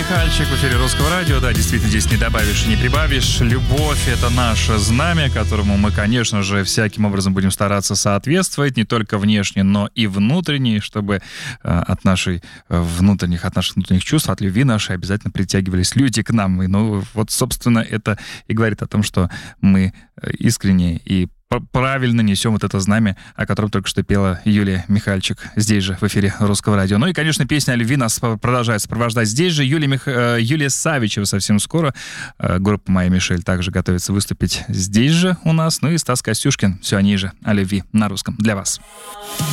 Михальчик в эфире Русского радио. Да, действительно, здесь не добавишь, не прибавишь. Любовь — это наше знамя, которому мы, конечно же, всяким образом будем стараться соответствовать, не только внешне, но и внутренне, чтобы от наших внутренних чувств, от любви нашей обязательно притягивались люди к нам. И, ну, вот, собственно, это и говорит о том, что мы искренне и правильно несем вот это знамя, о котором только что пела Юлия Михальчик здесь же, в эфире Русского радио. Ну и, конечно, песня о любви нас продолжает сопровождать здесь же. Юлия Савичева совсем скоро. Группа «Моя Мишель» также готовится выступить здесь же у нас. Ну и Стас Костюшкин, все они же о любви на русском для вас.